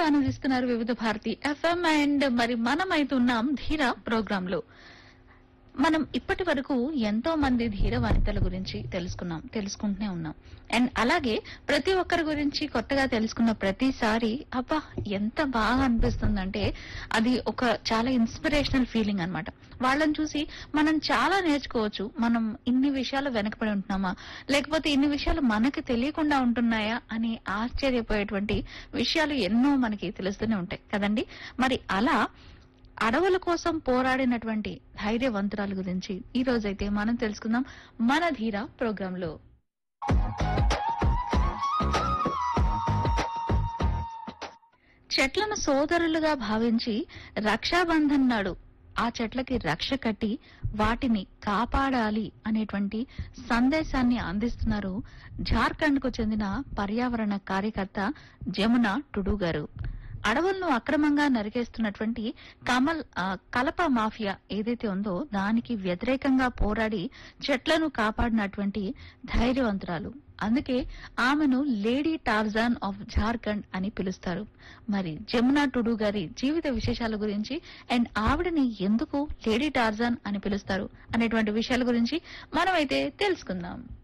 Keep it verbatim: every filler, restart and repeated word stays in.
ఆనందిస్తున్నారు వివిధ Bharati FM. And మరి మనమైతున్నాం ధీర ప్రోగ్రామ్ లో. మనం ఇప్పటి వరకు ఎంతో మంది ధీర వనితల గురించి తెలుసుకున్నాం, తెలుసుకుంటూనే ఉన్నాం. అండ్ అలాగే ప్రతి ఒక్కరి గురించి కొత్తగా తెలుసుకున్న ప్రతిసారి అబ్బా ఎంత బాగా అనిపిస్తుందంటే అది ఒక చాలా ఇన్స్పిరేషనల్ ఫీలింగ్ అన్నమాట. వాళ్ళని చూసి మనం చాలా నేర్చుకోవచ్చు. మనం ఇన్ని విషయాలు వెనకబడి ఉంటున్నామా, లేకపోతే ఇన్ని విషయాలు మనకి తెలియకుండా ఉంటున్నాయా అని ఆశ్చర్యపోయేటువంటి విషయాలు ఎన్నో మనకి తెలుస్తూనే ఉంటాయి కదండి. మరి అలా అడవుల కోసం పోరాడినటువంటి ధైర్యవంతురాలు గురించి ఈ రోజైతే మనం తెలుసుకుందాం మన ధీర ప్రోగ్రామ్ లో. చెట్లను సోదరులుగా భావించి రక్షాబంధన్ నాడు ఆ చెట్లకి రక్ష కట్టి వాటిని కాపాడాలి అనేటువంటి సందేశాన్ని అందిస్తున్నారు జార్ఖండ్ కు చెందిన పర్యావరణ కార్యకర్త జమున టుడు గారు. అడవులను అక్రమంగా నరికేస్తున్నటువంటి కమల్ కలప మాఫియా ఏదైతే ఉందో దానికి వ్యతిరేకంగా పోరాడి చెట్లను కాపాడినటువంటి ధైర్యవంతురాలు. అందుకే ఆమెను లేడీ టార్జాన్ ఆఫ్ జార్ఖండ్ అని పిలుస్తారు. మరి జమునా టుడు గారి జీవిత విశేషాల గురించి అండ్ ఆవిడని ఎందుకు లేడీ టార్జాన్ అని పిలుస్తారు అనేటువంటి విషయాల గురించి మనమైతే తెలుసుకుందాం.